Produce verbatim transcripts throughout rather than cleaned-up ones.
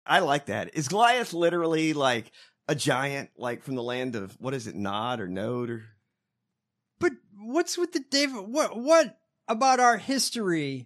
I like that. Is Goliath literally like a giant, like from the land of, what is it, Nod or Node? Or... But what's with the David? What what about our history?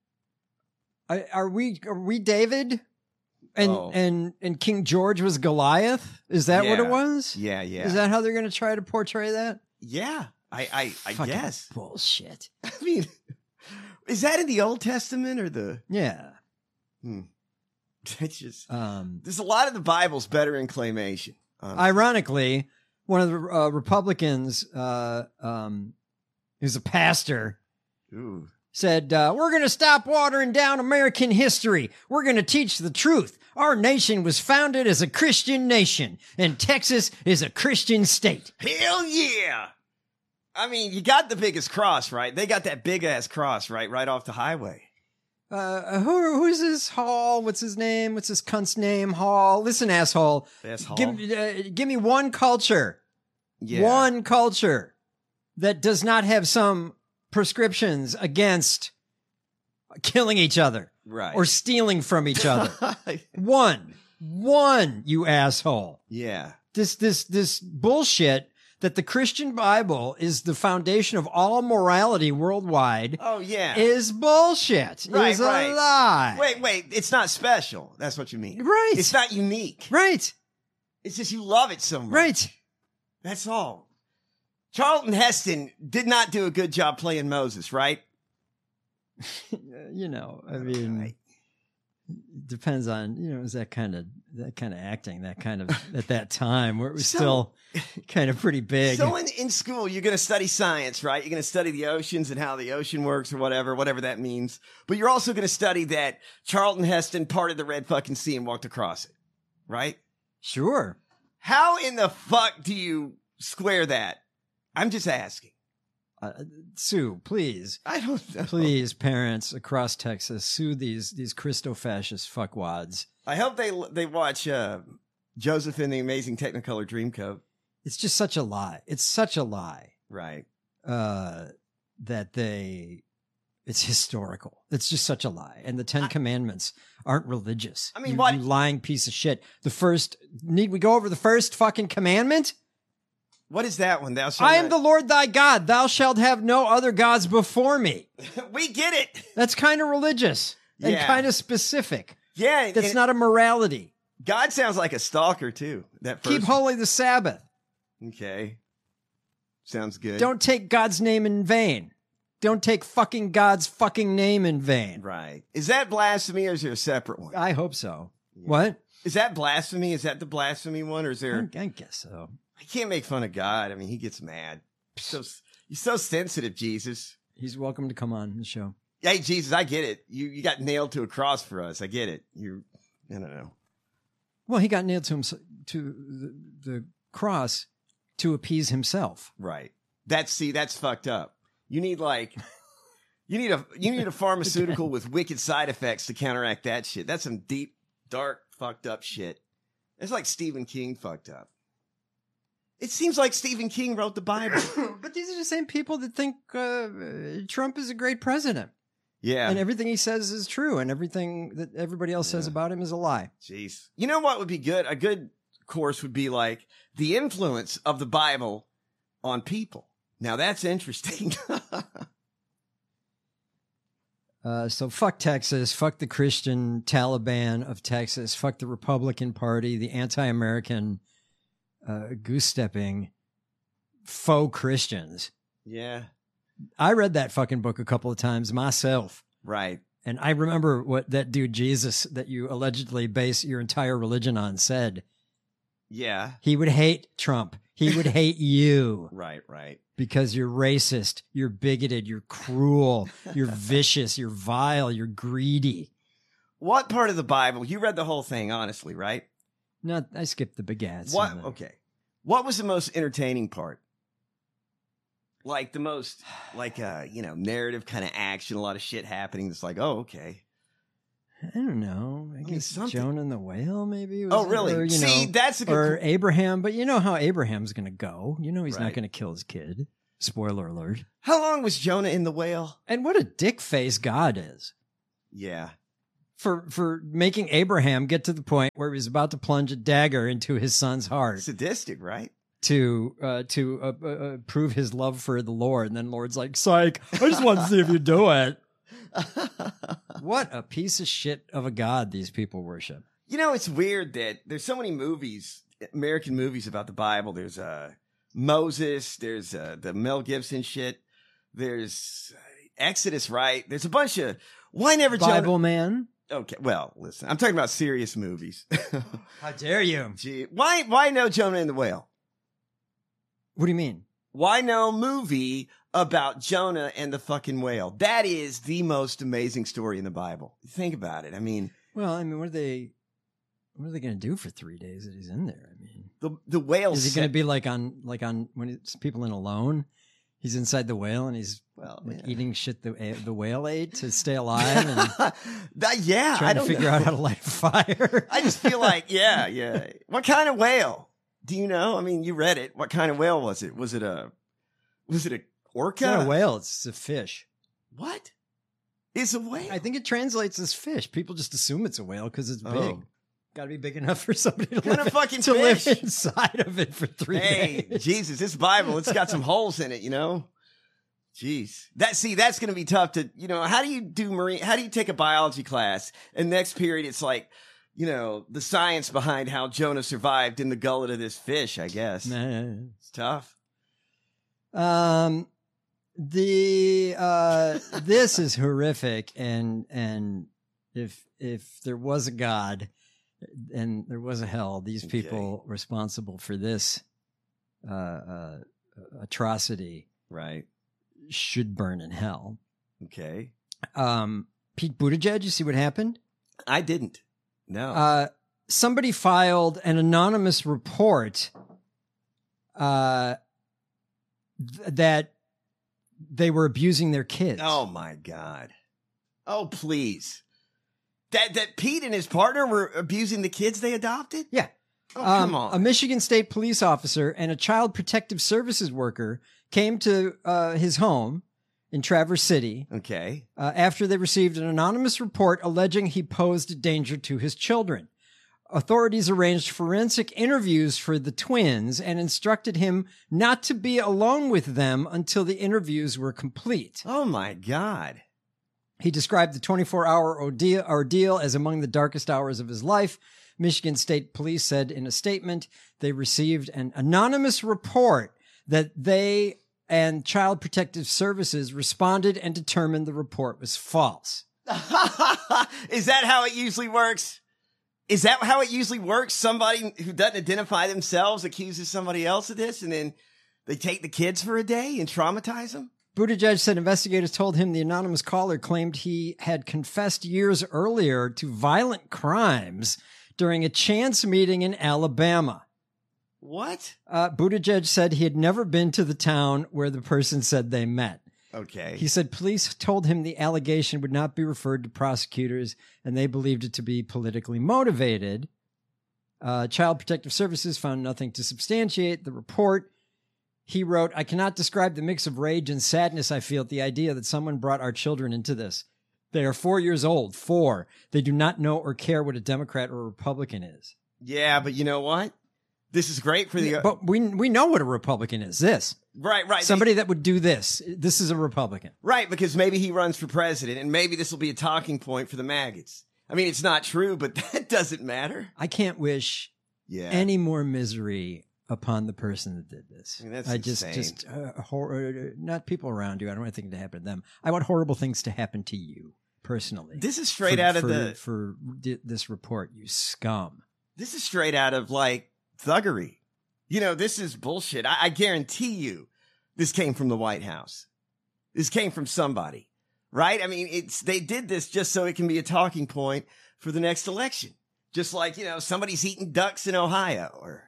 Are, are we are we David? And Oh. and and King George was Goliath? Is that what Yeah. it was? Yeah, yeah. Is that how they're going to try to portray that? Yeah, I, I, I Fucking guess. bullshit. I mean, is that in the Old Testament or the? Yeah. Hmm. It's just Um, there's a lot of the Bible's better in claymation. Um, ironically, one of the uh, Republicans, uh, um, who's a pastor, ooh. said, uh, we're going to stop watering down American history. We're going to teach the truth. Our nation was founded as a Christian nation, and Texas is a Christian state. Hell yeah! I mean, you got the biggest cross, right? They got that big ass cross, right, right off the highway. Uh, who, who's this Hall? What's his name? What's this cunt's name? Hall. Listen, asshole. Asshole. Give, uh, give me one culture. Yeah. One culture that does not have some prescriptions against killing each other. Right. Or stealing from each other. One. One, you asshole. Yeah. This this this bullshit that the Christian Bible is the foundation of all morality worldwide. Oh yeah. Is bullshit. Right, Is a right. lie. Wait, wait. It's not special. That's what you mean. Right. It's not unique. Right. It's just you love it so much. Right. That's all. Charlton Heston did not do a good job playing Moses, right? You know, I mean, Right. depends on, you know, is that kind of that kind of acting, that kind of at that time where it was So- still kind of pretty big. So in, in school, you're going to study science, right? You're going to study the oceans and how the ocean works or whatever, whatever that means. But you're also going to study that Charlton Heston parted the Red fucking sea and walked across it, right? Sure. How in the fuck do you square that? I'm just asking. Uh, Sue, please. I don't know. Please, parents across Texas, sue these these Christo-fascist fuckwads. I hope they they watch uh, Joseph in the Amazing Technicolor Dreamcoat. It's just such a lie. It's such a lie Right. uh, that they. It's historical. It's just such a lie. And the Ten I- Commandments aren't religious. I mean, you, what- you lying piece of shit. The first. Need we go over the first fucking commandment? What is that one? Thou shalt I am the not- Lord thy God. Thou shalt have no other gods before me. We get it. That's kind of religious and Yeah. kind of specific. Yeah. That's and not a morality. God sounds like a stalker too. That first Keep holy the Sabbath. Okay. Sounds good. Don't take God's name in vain. Don't take fucking God's fucking name in vain. Right. Is that blasphemy or is there a separate one? I hope so. What? Is that blasphemy? Is that the blasphemy one or is there? I, I guess so. I can't make fun of God. I mean, he gets mad. So you're so sensitive, Jesus. He's welcome to come on the show. Hey, Jesus, I get it. You you got nailed to a cross for us. I get it. You, I don't know. Well, he got nailed to him to the, the cross to appease himself. Right. That's see, that's fucked up. You need like, you need a you need a pharmaceutical with wicked side effects to counteract that shit. That's some deep, dark, fucked up shit. It's like Stephen King fucked up. It seems like Stephen King wrote the Bible. But these are the same people that think uh, Trump is a great president. Yeah. And everything he says is true, and everything that everybody else says Yeah. about him is a lie. Jeez. You know what would be good? A good course would be like the influence of the Bible on people. Now that's interesting. Uh, so fuck Texas, fuck the Christian Taliban of Texas, fuck the Republican Party, the anti-American uh, goose-stepping faux Christians. Yeah. I read that fucking book a couple of times myself. Right. And I remember what that dude Jesus that you allegedly base your entire religion on said. Yeah. He would hate Trump. He would hate you Right, right. because you're racist, you're bigoted, you're cruel, you're vicious, you're vile, you're greedy. What part of the Bible? You read the whole thing, honestly, right? No, I skipped the begats. What? and the- Okay. What was the most entertaining part? Like the most, like, uh, you know, narrative kind of action, a lot of shit happening. It's like, oh, okay. I don't know. I mean, guess something- Jonah and the whale, maybe. Was Oh, really? Or, you See, know, that's a good. or Abraham, but you know how Abraham's going to go. You know he's not Right. going to kill his kid. Spoiler alert. How long was Jonah in the whale? And what a dick face God is. Yeah. for for making Abraham get to the point where he was about to plunge a dagger into his son's heart Sadistic, right? to uh, to uh, uh, prove his love for the Lord. And then Lord's like, psych, I just want to see if you do it. What a piece of shit of a God these people worship. You know, it's weird that there's so many movies, American movies about the Bible. There's uh, Moses, there's uh, the Mel Gibson shit, there's Exodus, right? There's a bunch of, why never Bible Jonah? Man? Okay, well, listen, I'm talking about serious movies. How dare you? Gee, why, why no Jonah and the Whale? What do you mean? Why no movie about Jonah and the fucking whale? That is the most amazing story in the Bible. Think about it. I mean, Well, I mean, what are they? What are they going to do for three days that he's in there? I mean, the the whale. is he going to be like on like on when it's people in Alone? He's inside the whale and he's well like yeah. eating shit the the whale ate to stay alive and that, yeah, trying I to don't figure know. out how to light a fire. I just feel like, yeah, yeah. What kind of whale? Do you know? I mean, you read it. What kind of whale was it? Was it a was it a orca? It's not a whale. It's a fish. What is a whale? I think it translates as fish. People just assume it's a whale because it's big. Oh. Got to be big enough for somebody to, What kind live, of fucking to live fish? inside of it for three Hey, days. Jesus, this Bible, it's got some holes in it, you know? Jeez. That see, that's gonna be tough to, you know, how do you do marine how do you take a biology class and next period it's like, you know, the science behind how Jonah survived in the gullet of this fish, I guess. Nah. It's tough. Um, the uh, this is horrific, and and if if there was a God and there was a hell, these Okay. people responsible for this uh, uh, atrocity Right. should burn in hell. Okay. Um, Pete Buttigieg, you see what happened? I didn't. No. Uh, somebody filed an anonymous report uh, th- that they were abusing their kids. Oh my God. Oh please. That that Pete and his partner were abusing the kids they adopted? Yeah. Oh, Um, come on. A Michigan State police officer and a child protective services worker came to uh, his home in Traverse City Okay. uh, after they received an anonymous report alleging he posed a danger to his children. Authorities arranged forensic interviews for the twins and instructed him not to be alone with them until the interviews were complete. Oh my God. He described the twenty-four hour ordeal, ordeal as among the darkest hours of his life. Michigan State Police said in a statement they received an anonymous report that they and Child Protective Services responded and determined the report was false. Is that how it usually works? Is that how it usually works? Somebody who doesn't identify themselves accuses somebody else of this, and then they take the kids for a day and traumatize them? Buttigieg said investigators told him the anonymous caller claimed he had confessed years earlier to violent crimes during a chance meeting in Alabama. What? Uh, Buttigieg said he had never been to the town where the person said they met. Okay. He said police told him the allegation would not be referred to prosecutors and they believed it to be politically motivated. Uh, Child Protective Services found nothing to substantiate the report. He wrote, I cannot describe the mix of rage and sadness I feel at the idea that someone brought our children into this. They are four years old, four. They do not know or care what a Democrat or a Republican is. Yeah, but you know what? This is great for the... But we we know what a Republican is. This. right, right. Somebody that would do this. This is a Republican. Right, because maybe he runs for president, and maybe this will be a talking point for the maggots. I mean, it's not true, but that doesn't matter. I can't wish Yeah. any more misery upon the person that did this. I mean, that's I just, insane. just uh, hor- not people around you. I don't want anything to happen to them. I want horrible things to happen to you personally. This is straight for, out of for, the... for di- this report, you scum. This is straight out of, like, thuggery. You know, this is bullshit. I, I guarantee you this came from the White House. This came from somebody, right? I mean, it's they did this just so it can be a talking point for the next election. Just like, you know, somebody's eating ducks in Ohio or...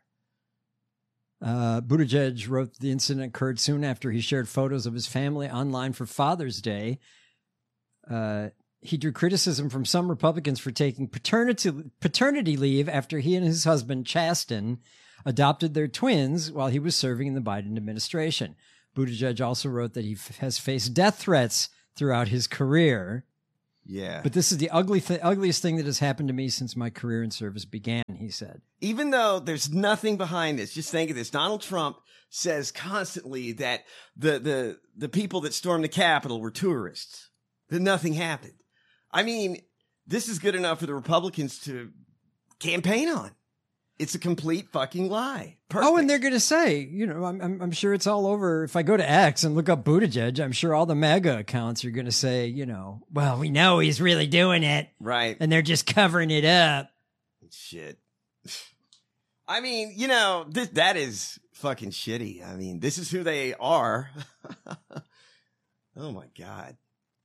Uh, Buttigieg wrote the incident occurred soon after he shared photos of his family online for Father's Day. Uh, he drew criticism from some Republicans for taking paternity paternity leave after he and his husband, Chasten, adopted their twins while he was serving in the Biden administration. Buttigieg also wrote that he f- has faced death threats throughout his career. Yeah. But this is the ugly th- ugliest thing that has happened to me since my career in service began, he said. Even though there's nothing behind this, just think of this. Donald Trump says constantly that the, the, the people that stormed the Capitol were tourists, that nothing happened. I mean, this is good enough for the Republicans to campaign on. It's a complete fucking lie. Perfect. Oh, and they're going to say, you know, I'm, I'm I'm sure it's all over. If I go to X and look up Buttigieg, I'm sure all the MAGA accounts are going to say, you know, well, we know he's really doing it. Right. And they're just covering it up. Shit. I mean, you know, this, that is fucking shitty. I mean, this is who they are. Oh, my God.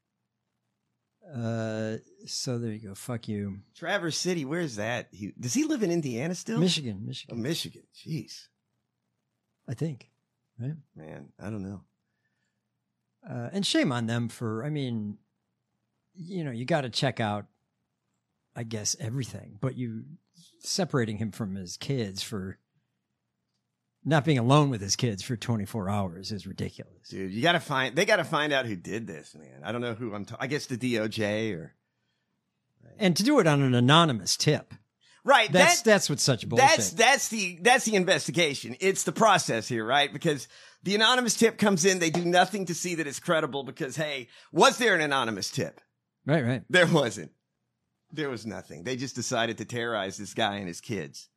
Uh, so there you go. Fuck you. Traverse City, where's that? He, does he live in Indiana still? Michigan, Oh, Michigan. Michigan. Jeez. I think. Right? Man, I don't know. Uh, and shame on them for, I mean, you know, you got to check out, I guess, everything. But you separating him from his kids for not being alone with his kids for twenty-four hours is ridiculous. Dude, you got to find, they got to find out who did this, man. I don't know who I'm, ta- I guess the D O J or. And to do it on an anonymous tip. Right. That's, that, that's what's such bullshit. That's, that's the, that's the investigation. It's the process here, right? Because the anonymous tip comes in. They do nothing to see that it's credible because, hey, was there an anonymous tip? Right, right. There wasn't. There was nothing. They just decided to terrorize this guy and his kids.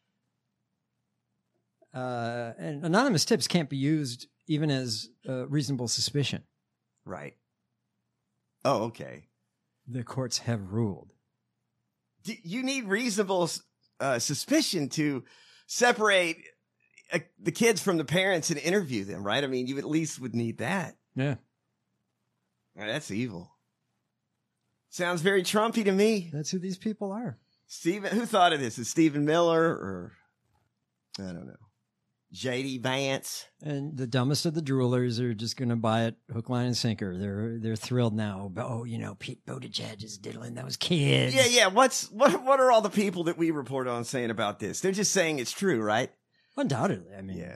Uh, and anonymous tips can't be used even as uh, reasonable suspicion. Right. Oh, okay. The courts have ruled. D- you need reasonable uh, suspicion to separate uh, the kids from the parents and interview them, right? I mean, you at least would need that. Yeah. Now, that's evil. Sounds very Trumpy to me. That's who these people are. Stephen, who thought of this? Is Stephen Miller or I don't know. J D Vance. And the dumbest of the droolers are just going to buy it hook, line, and sinker. They're they're thrilled now. But, oh, you know, Pete Buttigieg is diddling those kids. Yeah, yeah. What's what? What are all the people that we report on saying about this? They're just saying it's true, right? Undoubtedly. I mean, Yeah.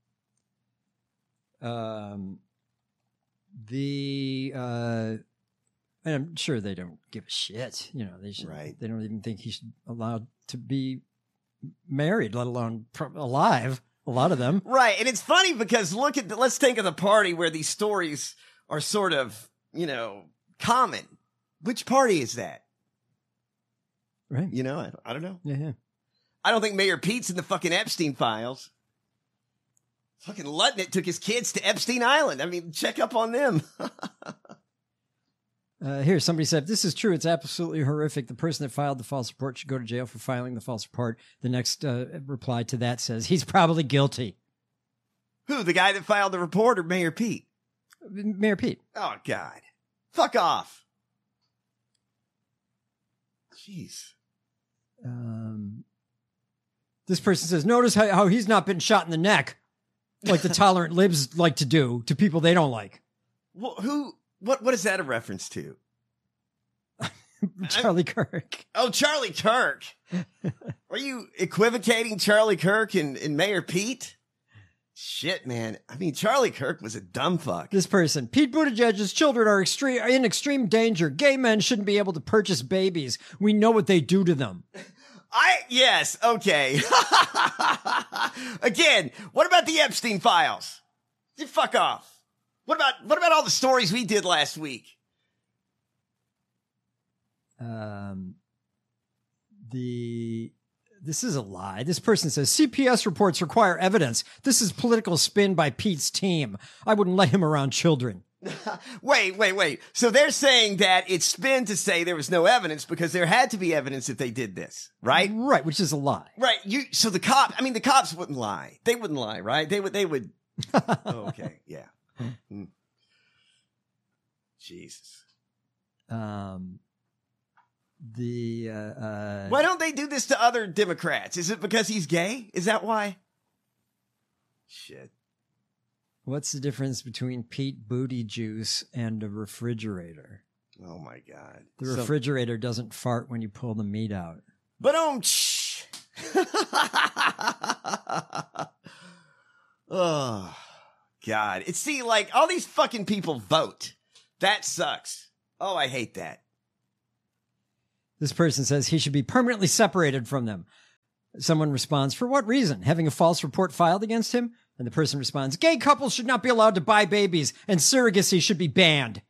Um, the uh, and I'm sure they don't give a shit. You know, they should. Right. They don't even think he should allowed to be married, let alone pro- alive. A lot of them. Right. And it's funny because look at the, let's think of the party where these stories are sort of, you know, common. Which party is that? Right. You know, I, I don't know. Yeah, yeah. I don't think Mayor Pete's in the fucking Epstein files. Fucking Lutnick took his kids to Epstein Island. I mean, check up on them. Uh, here, somebody said, if this is true, it's absolutely horrific. The person that filed the false report should go to jail for filing the false report. The next uh, reply to that says, he's probably guilty. Who, the guy that filed the report or Mayor Pete? Mayor Pete. Oh, God. Fuck off. Jeez. Um, this person says, notice how, how he's not been shot in the neck like the tolerant libs like to do to people they don't like. Well, who, what, what is that a reference to? Charlie Kirk. Oh, Charlie Kirk. Are you equivocating Charlie Kirk and, and Mayor Pete? Shit, man. I mean, Charlie Kirk was a dumb fuck. This person, Pete Buttigieg's children are extreme, are in extreme danger. Gay men shouldn't be able to purchase babies. We know what they do to them. I, yes, okay. Again, what about the Epstein files? Just fuck off. What about, what about all the stories we did last week? Um, the this is a lie. This person says C P S reports require evidence. This is political spin by Pete's team. I wouldn't let him around children. Wait, wait, wait. So they're saying that it's spin to say there was no evidence because there had to be evidence if they did this, right? Right, which is a lie. Right. You. So the cop. I mean, the cops wouldn't lie. They wouldn't lie, right? They would. They would. Oh, okay. Yeah. Hmm. Jesus. Um. The uh, uh Why don't they do this to other Democrats? Is it because he's gay? Is that why? Shit. what's the difference between Pete Booty Juice and a refrigerator? Oh my God. The So- refrigerator doesn't fart when you pull the meat out. But um. Shh. Oh God. It's see like all these fucking people vote. That sucks. Oh, I hate that. This person says he should be permanently separated from them. Someone responds, for what reason? Having a false report filed against him? And the person responds, gay couples should not be allowed to buy babies and surrogacy should be banned.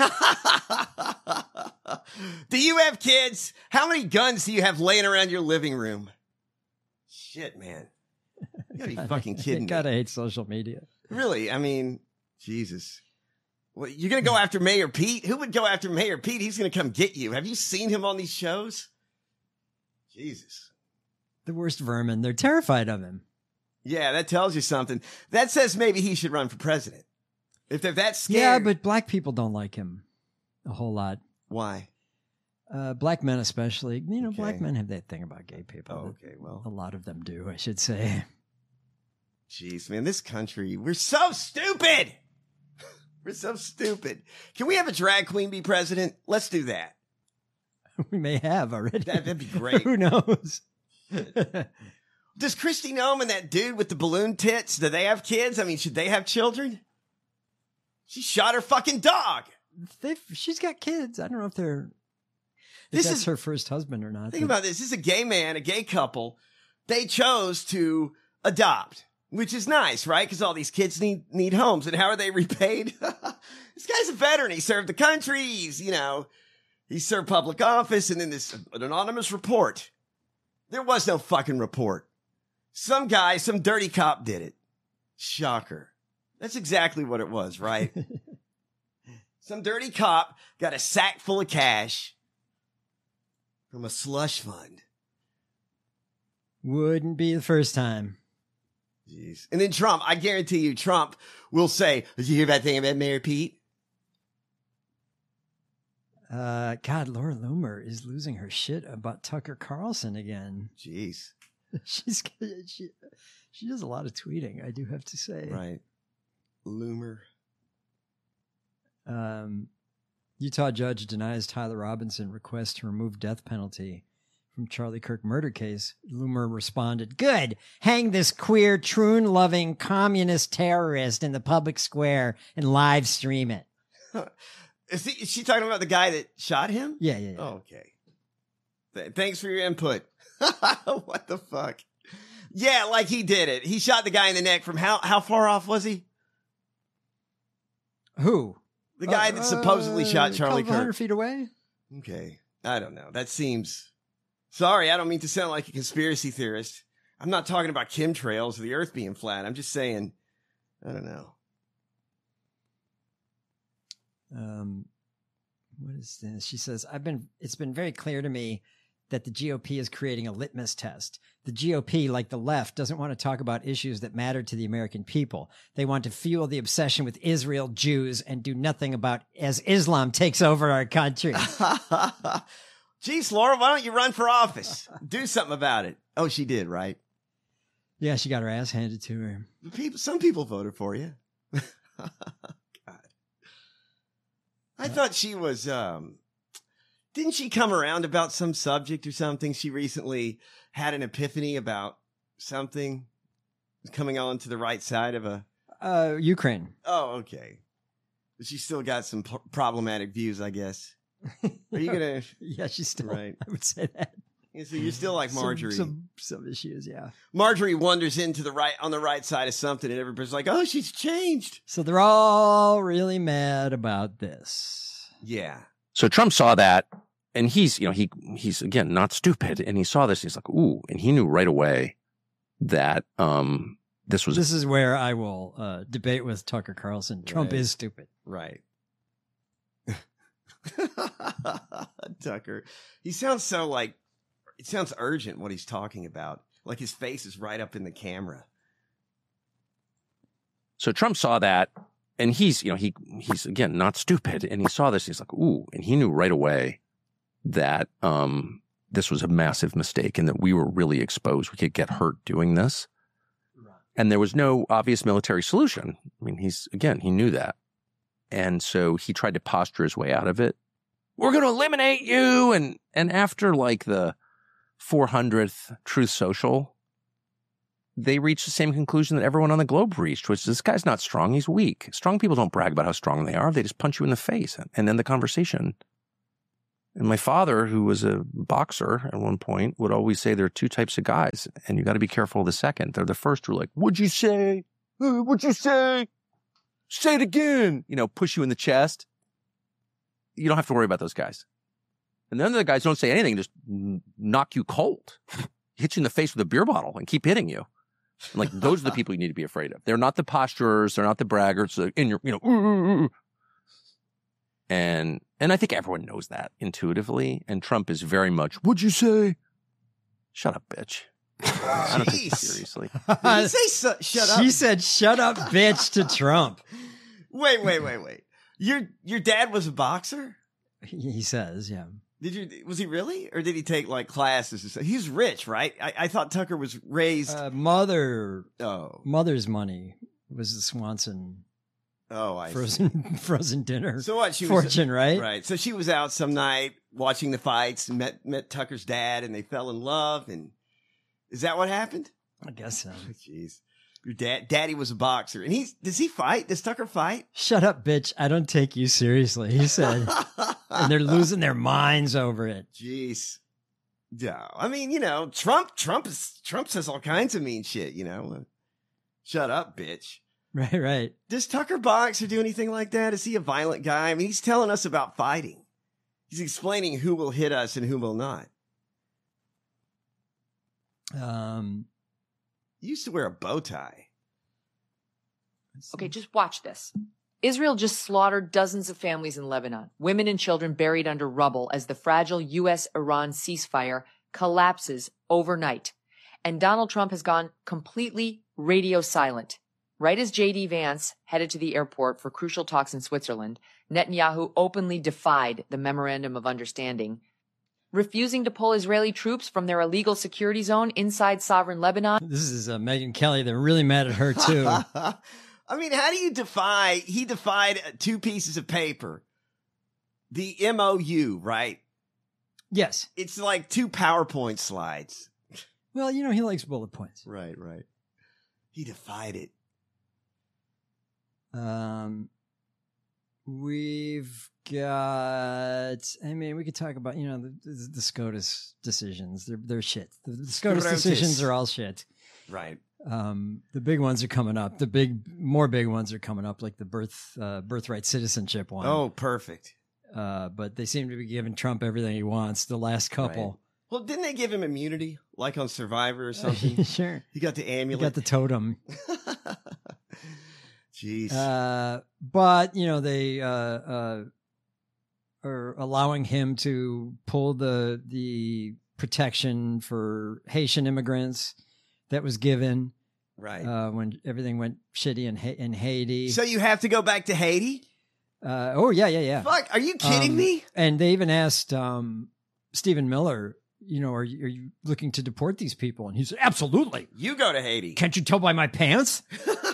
Do you have kids? How many guns do you have laying around your living room? Shit, man. You gotta be fucking kidding me. Gotta hate social media. Really? I mean, Jesus. Well, you're gonna go after Mayor Pete? Who would go after Mayor Pete? He's gonna come get you. Have you seen him on these shows? Jesus. The worst vermin. They're terrified of him. Yeah, that tells you something. That says maybe he should run for president. If they're that scared. Yeah, but black people don't like him a whole lot. Why? Uh, black men especially. You know, Okay. black men have that thing about gay people. Oh, okay, well. A lot of them do, I should say. Jeez, man, this country, we're so stupid. We're so stupid. Can we have a drag queen be president? Let's do that. We may have already. That, that'd be great. Who knows? Does Christy Nome and that dude with the balloon tits, do they have kids? I mean, should they have children? She shot her fucking dog. They've, she's got kids. I don't know if they're. If This that's is- her first husband or not. Think about this. This is a gay man, a gay couple. They chose to adopt, which is nice, right? Because all these kids need need homes. And how are they repaid? This guy's a veteran. He served the country. He's, you know, he served public office. And then this an anonymous report. There was no fucking report. Some guy, some dirty cop did it. Shocker. That's exactly what it was, right? Some dirty cop got a sack full of cash from a slush fund. Wouldn't be the first time. Jeez. And then Trump, I guarantee you, Trump will say, did you hear that thing about Mayor Pete? Uh, God, Laura Loomer is losing her shit about Tucker Carlson again. Jeez. She's she she does a lot of tweeting, I do have to say. Right. Loomer. Um, Utah judge denies Tyler Robinson request to remove death penalty from Charlie Kirk murder case. Loomer responded, good, hang this queer, troon-loving communist terrorist in the public square and live stream it. Is, he, is she talking about the guy that shot him? Yeah, yeah, yeah. Oh, okay. Th- thanks for your input. What the fuck? Yeah, like he did it. He shot the guy in the neck from how, how far off was he? Who? The guy Uh, that supposedly shot uh, Charlie a couple hundred Kirk. feet away? Okay. I don't know. That seems... Sorry, I don't mean to sound like a conspiracy theorist. I'm not talking about chemtrails or the earth being flat. I'm just saying, I don't know. Um, what is this? She says, I've been, it's been very clear to me that the G O P is creating a litmus test. The G O P, like the left, doesn't want to talk about issues that matter to the American people. They want to fuel the obsession with Israel, Jews, and do nothing about as Islam takes over our country. Jeez, Laura, why don't you run for office? Do something about it. Oh, she did, right? Yeah, she got her ass handed to her. People, some people voted for you. God. I thought she was, um, didn't she come around about some subject or something? She recently had an epiphany about something coming on to the right side of a... Uh, Ukraine. Oh, okay. But she still got some p- problematic views, I guess. Are you going to... Yeah, she's still, Right. I would say that. Yeah, so you're still like Marjorie. Some, some, some issues, yeah. Marjorie wanders into the right, on the right side of something and everybody's like, oh, she's changed. So they're all really mad about this. Yeah. So Trump saw that, and he's, you know, he he's again not stupid, and he saw this. He's like, ooh, and he knew right away that um this was. This is where I will uh, debate with Tucker Carlson. Trump Right. is stupid. Right. Tucker. He sounds so like, it sounds urgent what he's talking about. Like his face is right up in the camera. So Trump saw that, and he's, you know, he he's again not stupid, and he saw this. He's like, ooh, and he knew right away that um this was a massive mistake, and that we were really exposed. We could get hurt doing this, and there was no obvious military solution. I mean, he's again, he knew that, and so he tried to posture his way out of it. We're going to eliminate you, and and after like the four hundredth Truth Social, they reached the same conclusion that everyone on the globe reached, which is this guy's not strong, he's weak. Strong people don't brag about how strong they are. They just punch you in the face and end the conversation. And my father, who was a boxer at one point, would always say there are two types of guys, and you got to be careful of the second. They're the first who are like, what'd you say? Uh, what'd you say? Say it again. You know, push you in the chest. You don't have to worry about those guys. And then the guys don't say anything, just knock you cold, hit you in the face with a beer bottle and keep hitting you. And like, those are the people you need to be afraid of. They're not the posturers. They're not the braggarts in your, you know, ooh, ooh, ooh. And, and I think everyone knows that intuitively. And Trump is very much, what'd you say? Shut up, bitch. I don't take you seriously. Did you say so, shut up? She said, shut up, bitch, to Trump. Wait, wait, wait, wait. Your, your dad was a boxer? He, he says, yeah. Did you, was he really? Or did he take like classes? He's rich, right? I, I thought Tucker was raised. Uh, mother, oh, mother's money was the Swanson. Oh, I frozen see. frozen dinner. So what? She fortune, was, right? Right. So she was out some night watching the fights and met met Tucker's dad, and they fell in love. And is that what happened? I guess so. Jeez, your dad, daddy was a boxer, and he's does he fight? Does Tucker fight? Shut up, bitch! I don't take you seriously. He said, and they're losing their minds over it. Jeez. Yeah, I mean, you know, Trump, Trump is Trump says all kinds of mean shit. You know, shut up, bitch. Right, right. Does Tucker box or do anything like that? Is he a violent guy? I mean, he's telling us about fighting. He's explaining who will hit us and who will not. Um, he used to wear a bow tie. Okay, just watch this. Israel just slaughtered dozens of families in Lebanon, women and children buried under rubble as the fragile U S Iran ceasefire collapses overnight. And Donald Trump has gone completely radio silent. Right as J D Vance headed to the airport for crucial talks in Switzerland, Netanyahu openly defied the Memorandum of Understanding, refusing to pull Israeli troops from their illegal security zone inside sovereign Lebanon. This is uh, Megyn Kelly. They're really mad at her, too. I mean, how do you defy? He defied two pieces of paper. The M O U, right? Yes. It's like two PowerPoint slides. Well, you know, he likes bullet points. Right, right. He defied it. Um, we've got, I mean, we could talk about, you know, the, the, the SCOTUS decisions. They're, they're shit. The, the SCOTUS SCOTUS. decisions are all shit. Right. Um, the big ones are coming up. The big, more big ones are coming up, like the birth, uh, birthright citizenship one. Oh, perfect. Uh, but they seem to be giving Trump everything he wants. The last couple. Right. Well, didn't they give him immunity, like on Survivor or something? Sure. He got the He amulet. got the totem. Jeez. Uh, but you know, they, uh, uh, are allowing him to pull the, the protection for Haitian immigrants that was given. Right. Uh, when everything went shitty in, ha- in Haiti. So you have to go back to Haiti? Uh, oh yeah, yeah, yeah. Fuck, are you kidding Um, me? And they even asked, um, Stephen Miller, you know, are you, are you looking to deport these people? And he said, absolutely. You go to Haiti. Can't you tell by my pants?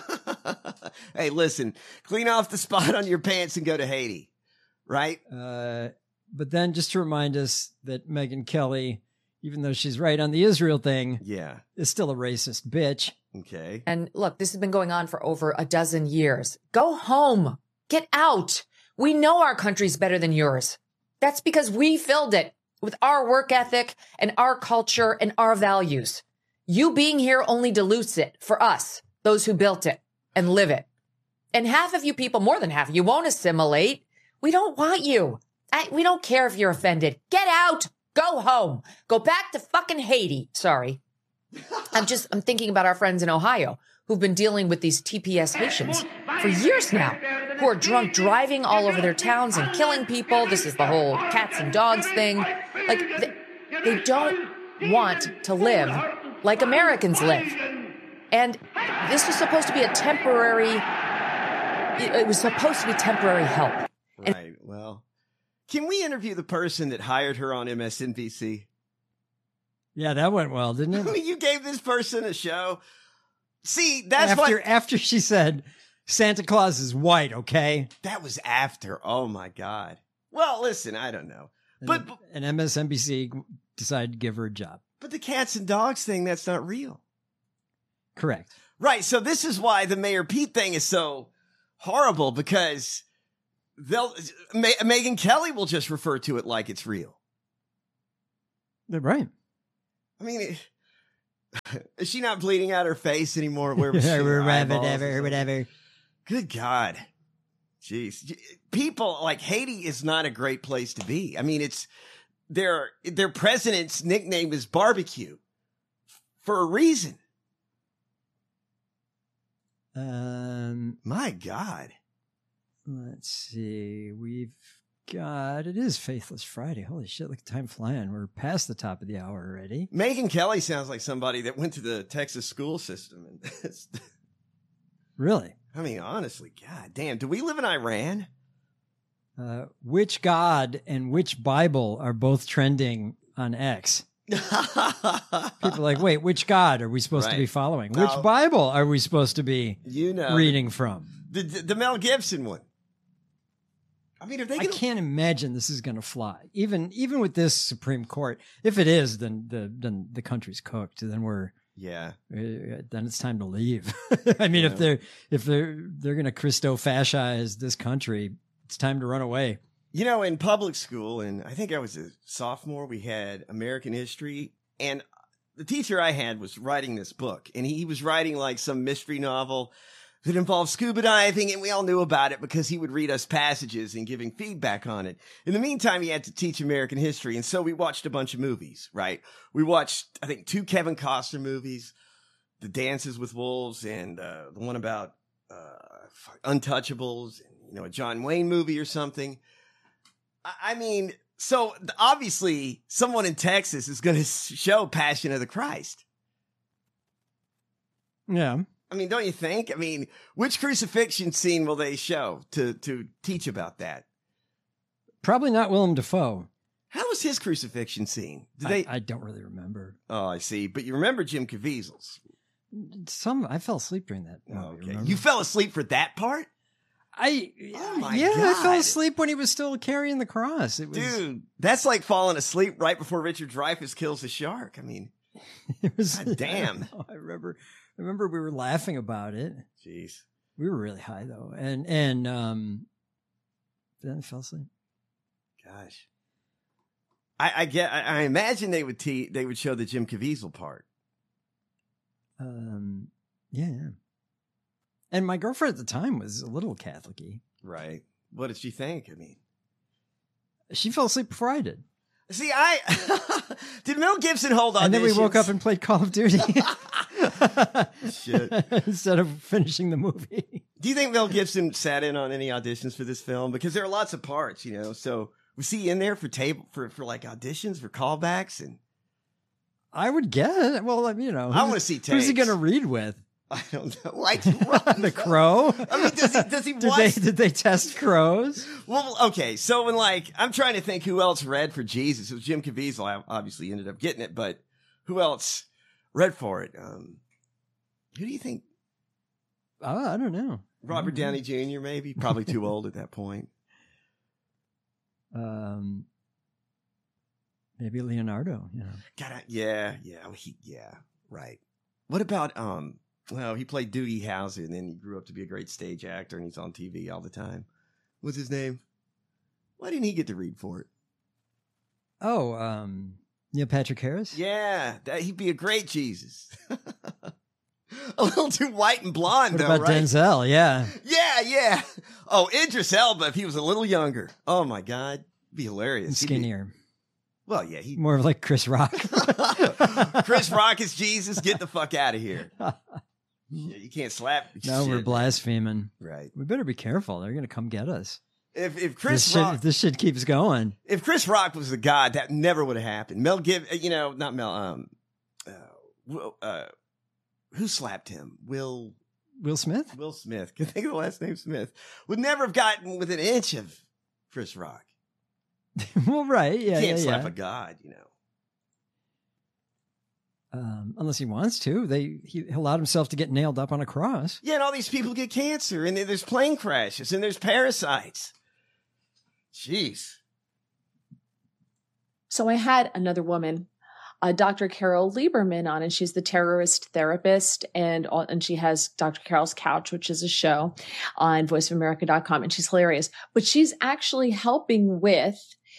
Hey, listen, clean off the spot on your pants and go to Haiti, right? Uh, but then just to remind us that Megyn Kelly, even though she's right on the Israel thing, Yeah. is still a racist bitch. Okay. And look, this has been going on for over a dozen years. Go home. Get out. We know our country's better than yours. That's because we filled it with our work ethic and our culture and our values. You being here only dilutes it for us, those who built it and live it. And half of you people, more than half of you, won't assimilate. We don't want you. I, we don't care if you're offended. Get out. Go home. Go back to fucking Haiti. Sorry. I'm just, I'm thinking about our friends in Ohio who've been dealing with these T P S Haitians for years now, who are drunk driving all over their towns and killing people. This is the whole cats and dogs thing. Like, they, they don't want to live like Americans live. And this was supposed to be a temporary, it was supposed to be temporary help. Right. Well, can we interview the person that hired her on M S N B C? Yeah, that went well, didn't I it? mean, you gave this person a show. See, that's after, what. after she said, Santa Claus is white, okay? That was after. Oh, my God. Well, listen, I don't know. But, but, and M S N B C decided to give her a job. but the cats and dogs thing, that's not real. Correct. Right. So this is why the Mayor Pete thing is so horrible, because they'll Ma- Megyn Kelly will just refer to it like it's real. They're right. I mean, it, is she not bleeding out her face anymore? Where was she? Whatever, Her eyeballs or whatever, something? whatever. Good God. Jeez. People like Haiti is not a great place to be. I mean, it's their their president's nickname is Barbecue for a reason. Um, My God. let's see. We've got it is Faithless Friday. Holy shit! Look at time flying. We're past the top of the hour already. Megyn Kelly sounds like somebody that went to the Texas school system. And it's- Really? I mean, honestly, God damn. Do we live in Iran? Uh, which God and which Bible are both trending on X? People are like, wait, which God are we supposed Right. to be following? No. Which Bible are we supposed to be You know, reading from? the, the the Mel Gibson one. I mean, if they I can, can't imagine this is going to fly. Even even with this Supreme Court, if it is, then the then the country's cooked. Then we're yeah, uh, then it's time to leave. I mean, Yeah. if they're if they're they're going to Christo-fascize this country, it's time to run away. you know, in public school, and I think I was a sophomore, we had American history, and the teacher I had was writing this book, and he was writing like some mystery novel that involved scuba diving, and we all knew about it because he would read us passages and giving feedback on it. In the meantime, he had to teach American history, and so we watched a bunch of movies, right? We watched, I think, two Kevin Costner movies, The Dances with Wolves, and uh, the one about uh, Untouchables, and, you know, a John Wayne movie or something. I, I mean, so obviously someone in Texas is going to show Passion of the Christ. Yeah. I mean, don't you think? I mean, which crucifixion scene will they show to to teach about that? Probably not Willem Dafoe. How was his crucifixion scene? Did I, they? I don't really remember. Oh, I see. But you remember Jim Caviezel's? Some I fell asleep during that. Oh, movie, okay. remember? You fell asleep for that part, I Oh my yeah, I fell God. asleep when he was still carrying the cross. It was, dude. That's like falling asleep right before Richard Dreyfuss kills the shark. I mean, it was God damn. I, don't know. I remember. I remember we were laughing about it. jeez. We were really high though, and and um, then I fell asleep. Gosh. I, I get. I, I imagine they would te- they would show the Jim Caviezel part. Um, yeah, yeah. And my girlfriend at the time was a little Catholic-y. Right. What did she think? I mean, She fell asleep before I did, see, I did Mel Gibson hold on. and then we woke up and played Call of Duty Shit. instead of finishing the movie. Do you think Mel Gibson sat in on any auditions for this film? Because there are lots of parts, you know. So was he in there for table for for like auditions for callbacks? And I would guess. Well, I mean, you know, I who's- want to see tapes. Who's he going to read with? I don't know. Like run. The crow? I mean, does he does he Did watch? they did they test crows? Well, okay. So when like I'm trying to think who else read for Jesus. It was Jim Caviezel. I obviously ended up getting it, but who else read for it? Um, who do you think? Oh, I don't know. Robert Downey Junior Maybe. Probably too old at that point. Um, maybe Leonardo. You know, God, I- yeah, yeah, he, yeah, right. What about um? Well, he played Doogie Howser, and then he grew up to be a great stage actor, and he's on T V all the time. What's his name? Why didn't he get to read for it? oh, um, Neil Patrick Harris. Yeah, that, he'd be a great Jesus. A little too white and blonde, What though, about right? Denzel? Yeah, Yeah, yeah. Oh, Idris Elba, if he was a little younger. Oh my God, it'd be hilarious. and He'd be- skinnier, well, yeah, he. more of like Chris Rock. Chris Rock is Jesus. Get the fuck out of here. Yeah, you can't slap. No, we're shit. blaspheming. Right. We better be careful. They're going to come get us. If if This Chris shit, Rock if this shit keeps going. if Chris Rock was the god, that never would have happened. Mel Gib, you know, not Mel. Um, uh, Will, uh, who slapped him? Will Will Smith? Will Smith. Can think of the last name Smith. Would never have gotten within an inch of Chris Rock. Well, right. Yeah, you can't yeah, slap yeah. a god, you know. Um, unless he wants to. They he allowed himself to get nailed up on a cross. Yeah, and all these people get cancer, and there's plane crashes, and there's parasites. Jeez. So I had another woman uh, Doctor Carol Lieberman on, and she's the terrorist therapist, and and she has Doctor Carol's Couch, which is a show on voice of america dot com, and she's hilarious. But she's actually helping with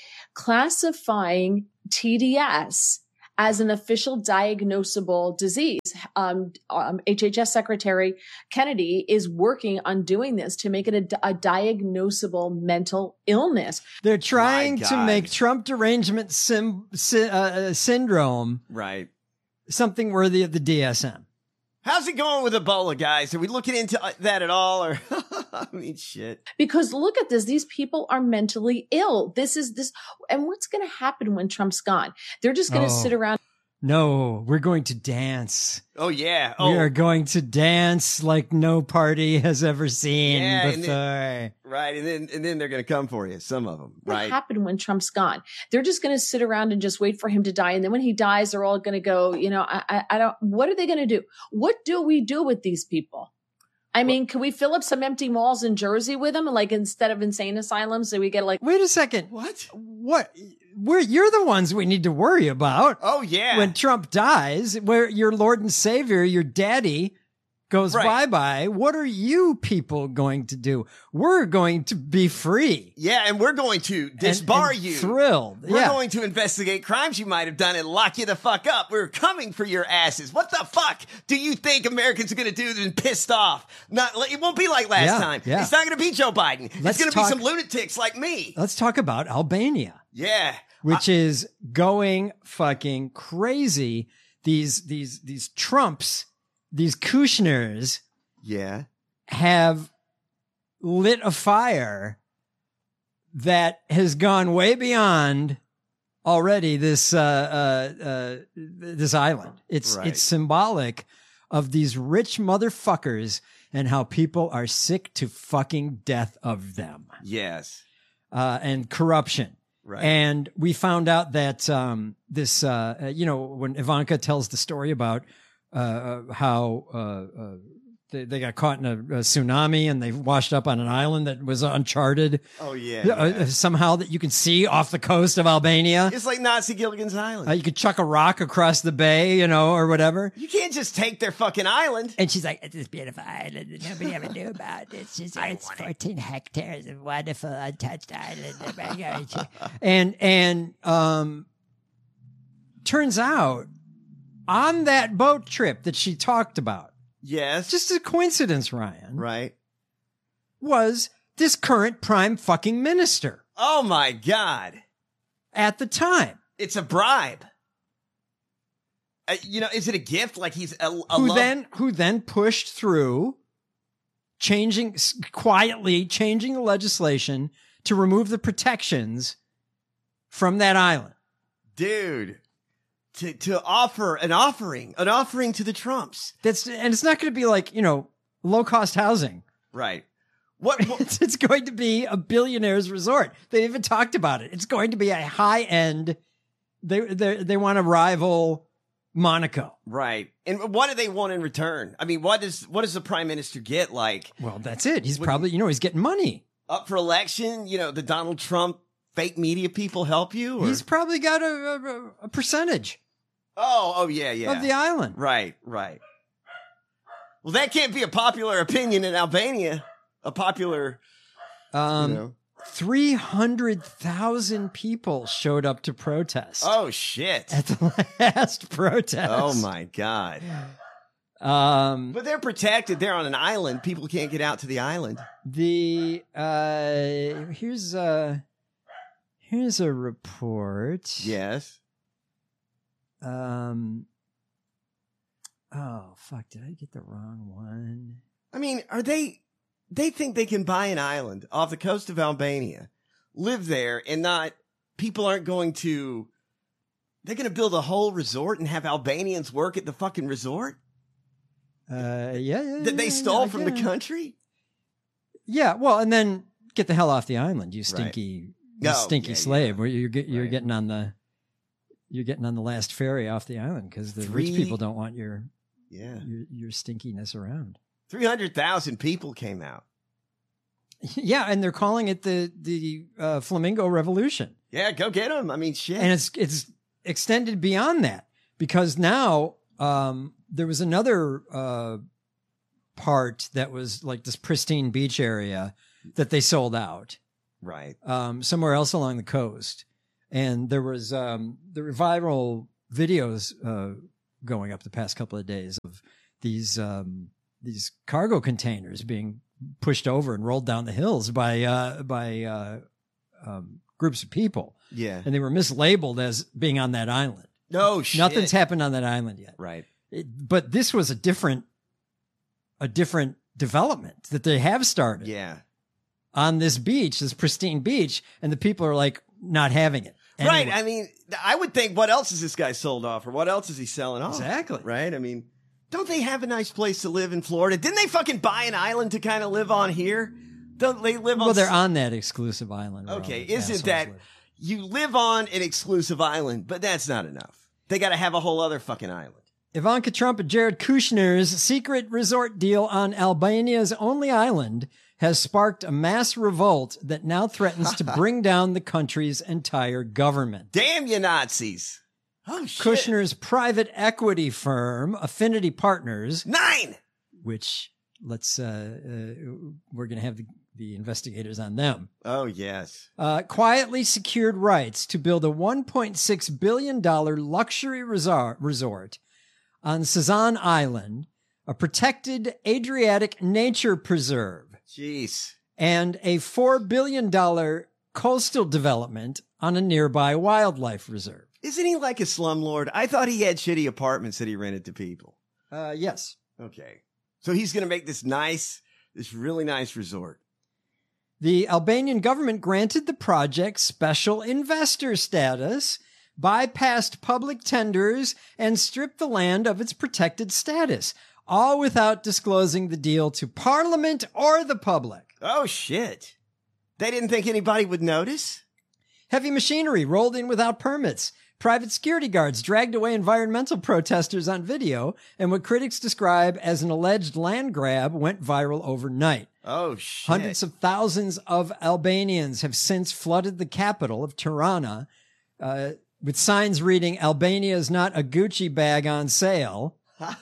classifying T D S as an official diagnosable disease. Um, um, H H S Secretary Kennedy is working on doing this to make it a, a diagnosable mental illness. They're trying My to God. make Trump derangement sim, sy- uh, syndrome Right. something worthy of the D S M. How's it going with Ebola, guys? Are we looking into uh, that at all? Or I mean, shit. Because look at this. These people are mentally ill. This is this. And what's going to happen when Trump's gone? They're just going to Oh. sit around. No, we're going to dance. Oh yeah. We Oh are going to dance like no party has ever seen Yeah, and before. right, and then and then they're gonna come for you. Some of them. What Right. happened when Trump's gone? They're just going to sit around and just wait for him to die. And then when he dies, they're all going to go, you know, I, I, I don't, what are they going to do? What do we do with these people? I mean, can we fill up some empty malls in Jersey with them? Like instead of insane asylums, so we get like, Wait a second. What? What? We're, you're the ones we need to worry about. Oh yeah. When Trump dies, where your Lord and Savior, your daddy, goes Right. bye-bye, what are you people going to do? We're going to be free. yeah, and we're going to and- disbar and you. Thrilled. We're yeah. going to investigate crimes you might have done and lock you the fuck up. We're coming for your asses. What the fuck do you think Americans are going to do than pissed off? Not, it won't be like last Yeah, time. yeah. It's not going to be Joe Biden. Let's it's going to talk- be some lunatics like me. Let's talk about Albania, Yeah. which is going fucking crazy. These, these, these Trumps, these Kushners Yeah. have lit a fire that has gone way beyond already this uh, uh, uh, this island. It's Right. it's symbolic of these rich motherfuckers and how people are sick to fucking death of them Yes. uh, and corruption. Right. And we found out that um, this, uh, uh, you know, when Ivanka tells the story about uh, uh, how uh, uh, they, they got caught in a, a tsunami and they washed up on an island that was uncharted oh yeah. uh, yeah. uh, somehow that you can see off the coast of Albania. It's like Nazi Gilligan's Island. Uh, you could chuck a rock across the bay, you know, or whatever. you can't just take their fucking island. And she's like, it's this beautiful island that nobody ever knew about. It's just, it's fourteen hectares of wonderful untouched island. and, and, um, turns out on that boat trip that she talked about, Yes. just a coincidence, Ryan, right. was this current prime fucking minister Oh my God. at the time. It's a bribe. Uh, you know, is it a gift? Like he's a, a who love- then who then pushed through changing s- quietly changing the legislation to remove the protections from that island. dude, to to offer an offering, an offering to the Trumps. That's and it's not going to be like, you know, low cost housing. Right. What, what It's, it's going to be a billionaire's resort. They even talked about it. It's going to be a high end. They they they want to rival Monaco. right. And what do they want in return? I mean, what does what does the prime minister get? Like Well, that's it. He's What- probably, you know, he's getting money. up for election? You know, the Donald Trump fake media people help you? Or? He's probably got a, a, a percentage oh, oh yeah, yeah. of the island. Right, right. Well, that can't be a popular opinion in Albania. A popular, Um, you know. three hundred thousand people showed up to protest Oh shit. at the last protest. Oh my god. Um, But they're protected. They're on an island. People can't get out to the island. the, uh, here's a, here's a report. Yes. Um, oh, fuck. Did I get the wrong one? I mean, are they, they think they can buy an island off the coast of Albania, live there, and not, people aren't going to, they're going to build a whole resort and have Albanians work at the fucking resort Uh, yeah, yeah. that they yeah, stole yeah, from the yeah. country? Yeah, well, and then get the hell off the island, you stinky, you No, stinky yeah, slave. yeah. Where you're get, you're Right. getting on the, you're getting on the last ferry off the island because the Three- rich people don't want your, Yeah. your your stinkiness around. three hundred thousand people came out. Yeah, and they're calling it the the uh, Flamingo Revolution, Yeah, go get them. I mean, shit. and it's it's extended beyond that. because now um, there was another uh, part that was like this pristine beach area that they sold out Right. um, somewhere else along the coast. And there was um, there were viral videos uh, going up the past couple of days of these um, these cargo containers being pushed over and rolled down the hills by uh, by uh, um, groups of people, Yeah. and they were mislabeled as being on that island. No shit. Nothing's happened on that island yet. Right. It, but this was a different a different development that they have started Yeah. on this beach, this pristine beach, and the people are like not having it. Right. Anyway. I mean, I would think, what else is this guy sold off, or what else is he selling off? Exactly. Right. I mean, don't they have a nice place to live in Florida? Didn't they fucking buy an island to kind of live on here? Don't they live on? Well, they're on that exclusive island. where all Okay, the isn't assholes that live. you live on an exclusive island, but that's not enough. They got to have a whole other fucking island. Ivanka Trump and Jared Kushner's secret resort deal on Albania's only island has sparked a mass revolt that now threatens to bring down the country's entire government. Damn you Nazis! Oh shit! Kushner's private equity firm, Affinity Partners, Nine. which let's uh, uh we're going to have the, the investigators on them. Oh yes. Uh, quietly secured rights to build a one point six billion dollars luxury resort, resort on Sazan Island, a protected Adriatic nature preserve, Jeez. and a four billion dollars coastal development on a nearby wildlife reserve. Isn't he like a slumlord? I thought he had shitty apartments that he rented to people. Uh, yes. Okay. So he's going to make this nice, this really nice resort. The Albanian government granted the project special investor status, bypassed public tenders, and stripped the land of its protected status, all without disclosing the deal to Parliament or the public. Oh shit. They didn't think anybody would notice? Heavy machinery rolled in without permits. Private security guards dragged away environmental protesters on video, and what critics describe as an alleged land grab went viral overnight. Oh shit. Hundreds of thousands of Albanians have since flooded the capital of Tirana, uh, with signs reading, "Albania is not a Gucci bag on sale."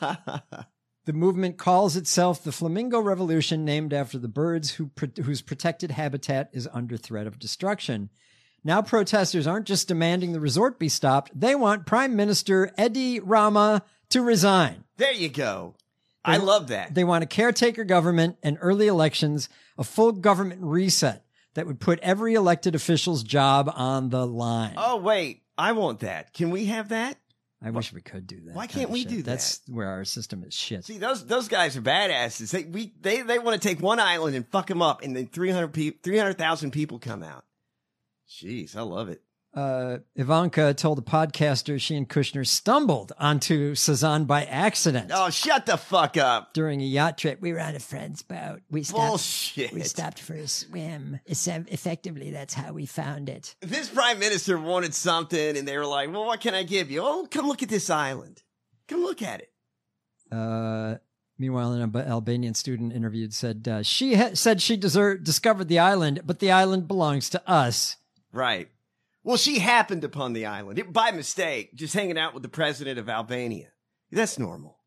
The movement calls itself the Flamingo Revolution, named after the birds who, whose protected habitat is under threat of destruction. Now protesters aren't just demanding the resort be stopped. They want Prime Minister Edi Rama to resign. There you go. I love that. They want a caretaker government and early elections, a full government reset that would put every elected official's job on the line. Oh, wait. I want that. Can we have that? I wish we could do that. Why kind can't of we shit. do that? That's where our system is shit. See, those those guys are badasses. They we they they want to take one island and fuck them up, and then three hundred people, three hundred thousand people come out. Jeez, I love it. Uh, Ivanka told a podcaster she and Kushner stumbled onto Sazan by accident Oh, shut the fuck up. during a yacht trip. We were on a friend's boat. We stopped. Bullshit. We stopped for a swim. It's, um, effectively, that's how we found it. This prime minister wanted something, and they were like, well, what can I give you? Oh, come look at this island. Come look at it. Uh, meanwhile, an Al- Albanian student interviewed said uh, she ha- said she deser- discovered the island, but the island belongs to us. Right. Well, she happened upon the island it, by mistake, just hanging out with the president of Albania. That's normal.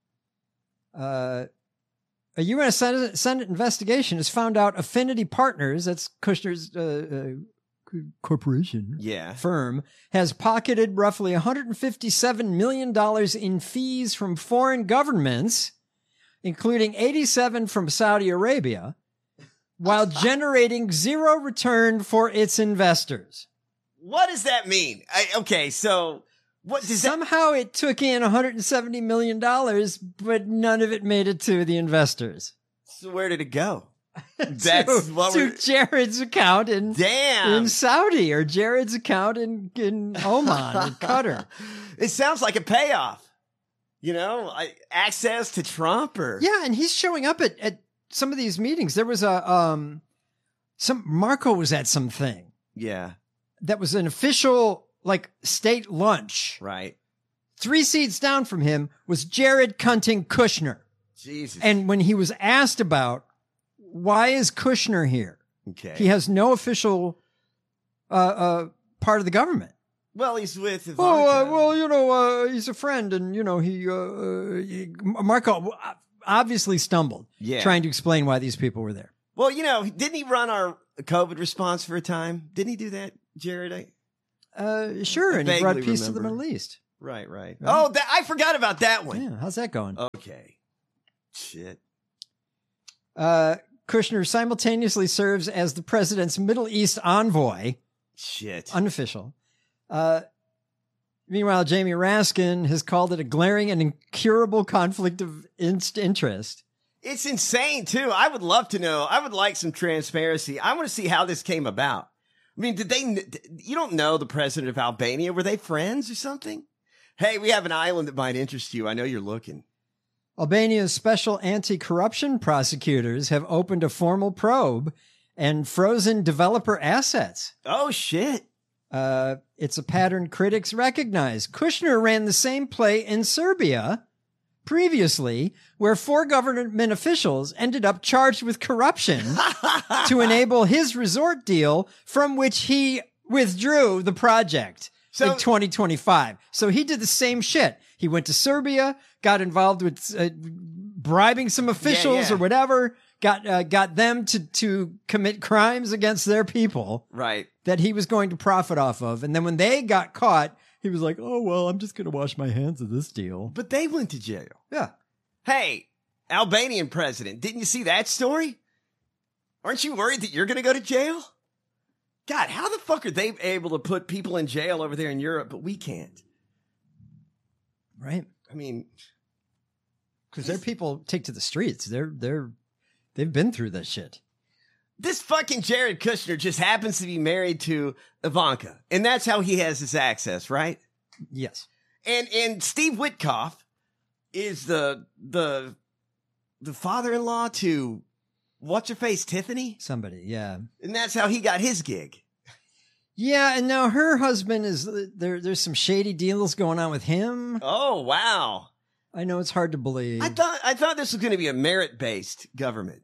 Uh, a U S Senate, Senate investigation has found out Affinity Partners, that's Kushner's uh, uh, corporation, Yeah. firm, has pocketed roughly one hundred fifty-seven million dollars in fees from foreign governments, including eighty-seven from Saudi Arabia, while generating zero return for its investors. What does that mean? I, okay, so what does that? Somehow it took in one hundred seventy million dollars, but none of it made it to the investors. So where did it go? That's to, what to we're. Jared's account in, Damn. in Saudi, or Jared's account in, in Oman or Qatar. It sounds like a payoff. You know, I, access to Trump or Yeah, and he's showing up at, at some of these meetings. There was a um, some Marco was at something yeah, that was an official like state lunch. right. Three seats down from him was Jared Cunting Kushner. Jesus. And when he was asked about why is Kushner here, okay. he has no official uh, uh, part of the government. Well, he's with Ivanka. Oh, uh, well, you know, uh, he's a friend, and you know, he, uh, he Marco obviously stumbled Yeah. trying to explain why these people were there. Well, you know, didn't he run our COVID response for a time? Didn't he do that, Jared? I, Uh, sure, I and he brought vaguely peace to the remember. Middle East. right, right. Right. Oh, that, I forgot about that one. Yeah, how's that going? Okay. Shit. Uh, Kushner simultaneously serves as the president's Middle East envoy, Shit. unofficial. Uh, meanwhile, Jamie Raskin has called it a glaring and incurable conflict of in- interest. It's insane, too. I would love to know. I would like some transparency. I want to see how this came about. I mean, did they, you don't know the president of Albania. Were they friends or something? Hey, we have an island that might interest you. I know you're looking. Albania's special anti-corruption prosecutors have opened a formal probe and frozen developer assets. Oh, shit. Uh, it's a pattern critics recognize. Kushner ran the same play in Serbia previously, where four government officials ended up charged with corruption to enable his resort deal, from which he withdrew the project So- in twenty twenty-five. So he did the same shit. He went to Serbia, got involved with uh, bribing some officials yeah. or whatever, got uh, got them to to commit crimes against their people Right. that he was going to profit off of. And then when they got caught, he was like, oh, well, I'm just going to wash my hands of this deal. But they went to jail. Yeah. Hey, Albanian president, didn't you see that story? Aren't you worried that you're going to go to jail? God, how the fuck are they able to put people in jail over there in Europe, but we can't? Right. I mean, Because their people take to the streets. They're, they're, they've been through this shit. this fucking Jared Kushner just happens to be married to Ivanka, and that's how he has his access, right? Yes. And and Steve Witkoff is the the the father-in-law to what's her face, Tiffany, Somebody. Yeah. and that's how he got his gig. Yeah. And now her husband is there. There's some shady deals going on with him. Oh wow! I know it's hard to believe. I thought I thought this was going to be a merit-based government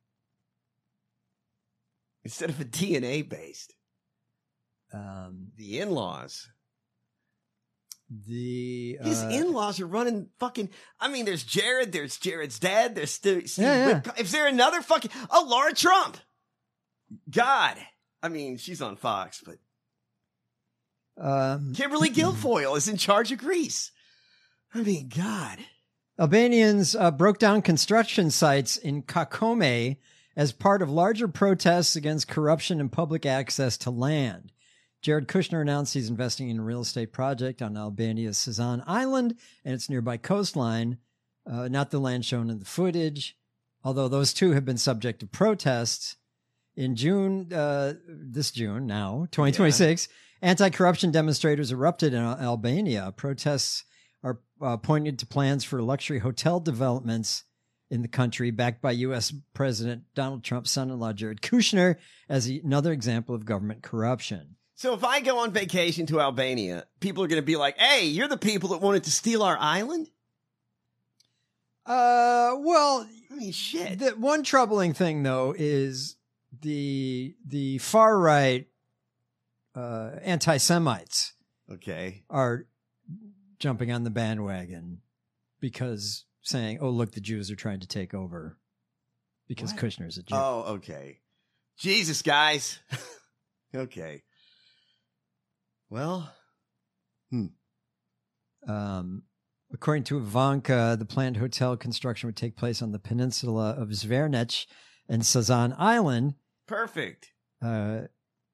instead of a D N A-based. um, The in-laws. the, His uh, in-laws are running fucking. I mean, there's Jared, there's Jared's dad, there's St- Steve. Yeah, yeah. Witkoff. Is there another fucking? Oh, Laura Trump. God, I mean, she's on Fox, but um, Kimberly Guilfoyle is in charge of Greece. I mean, God. Albanians uh, broke down construction sites in Kakome as part of larger protests against corruption and public access to land. Jared Kushner announced he's investing in a real estate project on Albania's Sazan Island and its nearby coastline, uh, not the land shown in the footage, although those two have been subject to protests. In June, uh, this June now, twenty twenty-six, anti-corruption demonstrators erupted in Al- Albania. Protests are uh, pointed to plans for luxury hotel developments in the country, backed by U S President Donald Trump's son-in-law, Jared Kushner, as another example of government corruption. So if I go on vacation to Albania, people are going to be like, "Hey, you're the people that wanted to steal our island." Uh, well, I mean, shit. the one troubling thing though is the the far right uh, anti-Semites Okay. are jumping on the bandwagon because saying, "Oh, look, the Jews are trying to take over," because What? Kushner's a Jew. Oh, okay. Jesus, guys. Okay. Well, Um, according to Ivanka, the planned hotel construction would take place on the peninsula of Zvernech and Sazan Island. perfect. Uh,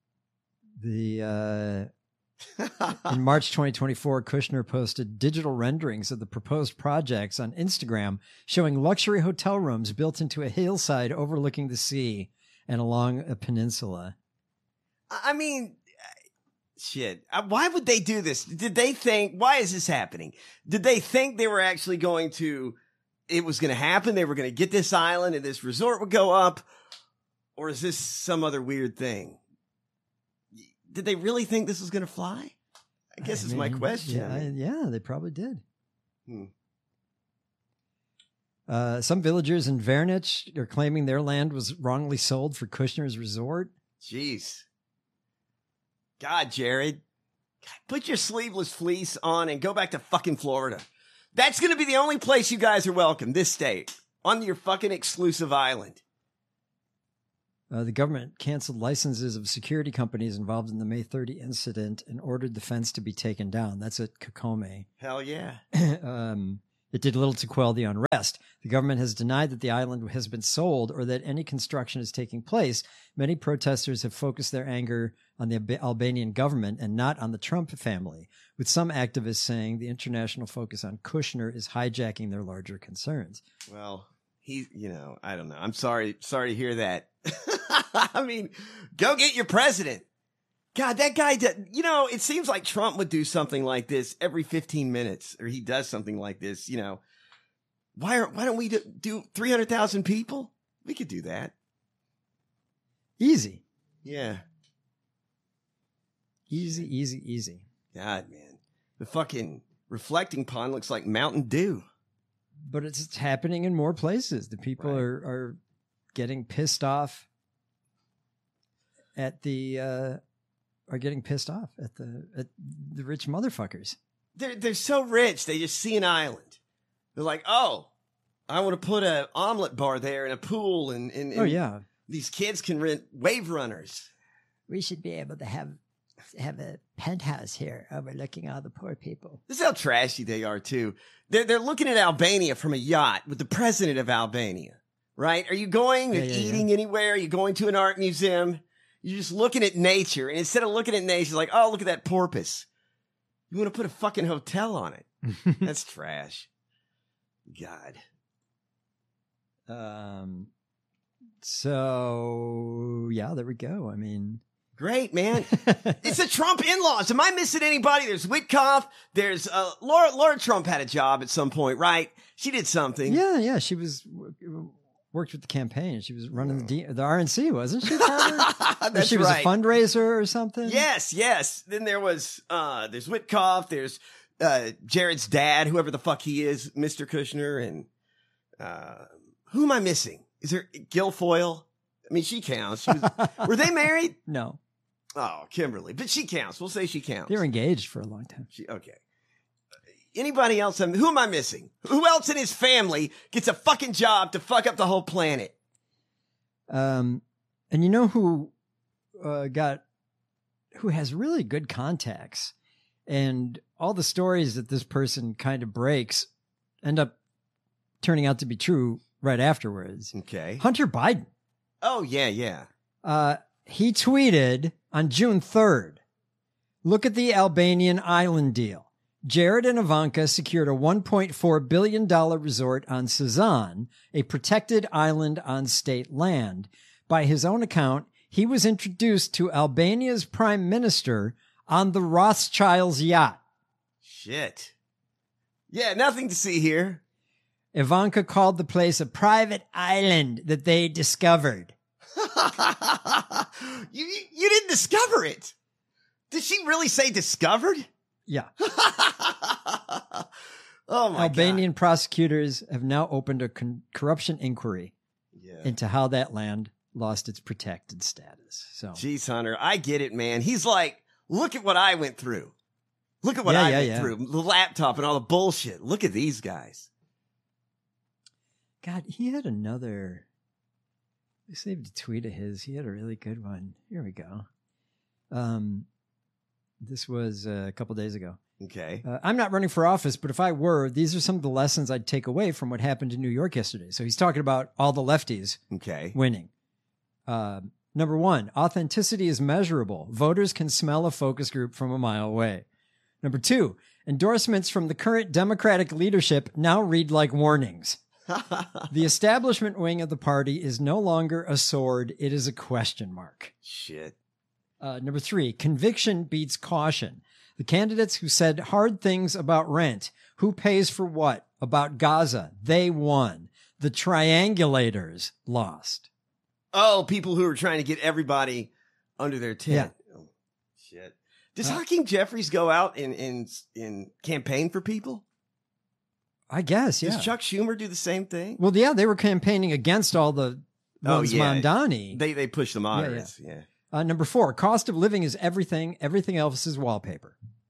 the uh, in March twenty twenty-four, Kushner posted digital renderings of the proposed projects on Instagram, showing luxury hotel rooms built into a hillside overlooking the sea and along a peninsula. I mean, shit. Uh, Why would they do this? Did they think, why is this happening? Did they think they were actually going to, it was going to happen? They were going to get this island and this resort would go up? Or is this some other weird thing? Did they really think this was going to fly? I guess I is my mean, question. Yeah, I- yeah, they probably did. Hmm. Uh, some villagers in Vernich are claiming their land was wrongly sold for Kushner's resort. Jeez. God, Jared. Put your sleeveless fleece on and go back to fucking Florida. That's going to be the only place you guys are welcome, this state, on your fucking exclusive island. Uh, the government canceled licenses of security companies involved in the May thirtieth incident and ordered the fence to be taken down. That's at Kokome. Hell yeah. um, it did little to quell the unrest. The government has denied that the island has been sold or that any construction is taking place. Many protesters have focused their anger on the Alba- Albanian government and not on the Trump family, with some activists saying the international focus on Kushner is hijacking their larger concerns. Well, he, you know, I don't know. I'm sorry, sorry to hear that. I mean, go get your president. God, that guy, did, you know, it seems like Trump would do something like this every fifteen minutes, or he does something like this, you know. Why, are, why don't we do, do three hundred thousand people? We could do that. Easy. Yeah. Easy, easy, easy. God, man. The fucking reflecting pond looks like Mountain Dew. But it's, it's happening in more places. The people Right. are, are getting pissed off at the, uh, are getting pissed off at the, at the rich motherfuckers. They're, they're so rich, they just see an island. They're like, oh, I want to put an omelet bar there and a pool, and, and, and Oh, yeah. these kids can rent wave runners. We should be able to have have a penthouse here overlooking all the poor people. This is how trashy they are, too. They're, they're looking at Albania from a yacht with the president of Albania, right? Are you going Yeah, or yeah, eating anywhere? Are you going to an art museum? You're just looking at nature. And instead of looking at nature, like, oh, look at that porpoise. You want to put a fucking hotel on it. That's trash. God. Um. So yeah, there we go. I mean, Great, man. It's the Trump in-laws. Am I missing anybody? There's Witkoff. There's uh, Laura. Laura Trump had a job at some point, right? She did something. yeah, yeah. She was worked with the campaign. She was running the D, the R N C, wasn't she? Carter? Or That's she was right. a fundraiser or something. Yes, yes. Then there was uh there's Witkoff, there's uh Jared's dad, whoever the fuck he is, Mister Kushner, and uh who am I missing? Is there Guilfoyle? I mean, she counts. She was, were they married? No, Oh, Kimberly. But she counts. We'll say she counts. they were engaged for a long time. She, okay. Anybody else? Who am I missing? Who else in his family gets a fucking job to fuck up the whole planet? Um, and you know who uh, got who has really good contacts, and all the stories that this person kind of breaks end up turning out to be true right afterwards. Okay. Hunter Biden. Oh, yeah, yeah. Uh, he tweeted on June third, look at the Albanian island deal. Jared and Ivanka secured a one point four billion dollars resort on Sazan, a protected island on state land. By his own account, he was introduced to Albania's prime minister on the Rothschilds yacht. Shit. Yeah, nothing to see here. Ivanka called the place a private island that they discovered. you, you you didn't discover it. Did she really say discovered? Yeah. Oh my Albanian prosecutors have now opened a con- corruption inquiry God. Yeah. into how that land lost its protected status. So, Jeez, Hunter, I get it, man. He's like, look at what I went through. Look at what Yeah, I yeah, went yeah. through. The laptop and all the bullshit. Look at these guys. God, he had another. I saved a tweet of his. He had a really good one. Here we go. Um, this was uh, a couple days ago. Okay. Uh, I'm not running for office, but if I were, these are some of the lessons I'd take away from what happened in New York yesterday. So he's talking about all the lefties Okay. winning. Uh, number one, authenticity is measurable. Voters can smell a focus group from a mile away. Number two, endorsements from the current Democratic leadership now read like warnings. The establishment wing of the party is no longer a sword. It is a question mark. Shit. Uh, number three, conviction beats caution. The candidates who said hard things about rent, who pays for what, about Gaza, they won. The triangulators lost. Oh, people who are trying to get everybody under their tent. Oh, shit. Does Uh, Hakeem Jeffries go out and, and, and campaign for people? I guess, yeah. Does Chuck Schumer do the same thing? Well, yeah, they were campaigning against all the Oh, ones yeah. Mondani. They they push the moderates. Yeah. Uh, number four, cost of living is everything. Everything else is wallpaper.